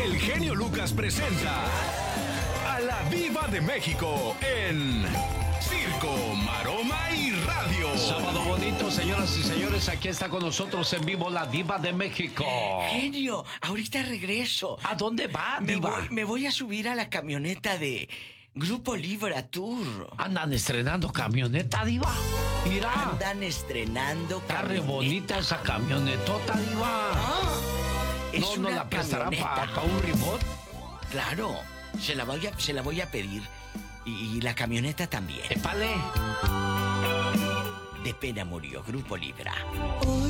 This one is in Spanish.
el genio Lucas presenta a la Diva de México en Circo, Maroma y Radio. Sábado bonito, señoras y señores, aquí está con nosotros en vivo la Diva de México. Genio, ahorita regreso. ¿A dónde va, Diva? Me voy a subir a la camioneta de Grupo Libra Tour. Andan estrenando camioneta, Diva. Mira. Andan estrenando Está re camioneta. bonita esa camionetota, Diva. Es ¿No una la prestará camioneta. para un remote? Claro, se la voy a pedir. Y la camioneta también. ¡Épale! De pena murió Grupo Libra. Hoy